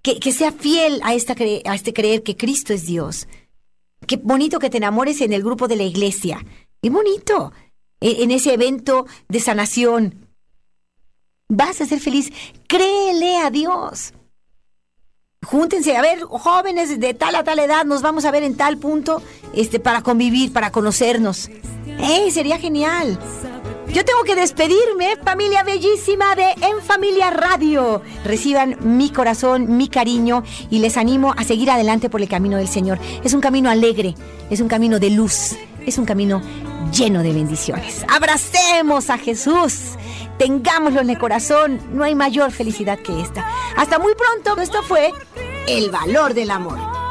que sea fiel a este creer que Cristo es Dios. Qué bonito que te enamores en el grupo de la iglesia. Qué bonito. En ese evento de sanación. Vas a ser feliz. Créele a Dios. Júntense, a ver, jóvenes de tal a tal edad, nos vamos a ver en tal punto, para convivir, para conocernos. Sería genial. Yo tengo que despedirme, familia bellísima de En Familia Radio. Reciban mi corazón, mi cariño y les animo a seguir adelante por el camino del Señor. Es un camino alegre, es un camino de luz, es un camino lleno de bendiciones. Abracemos a Jesús, tengámoslo en el corazón, no hay mayor felicidad que esta. Hasta muy pronto, esto fue El Valor del Amor.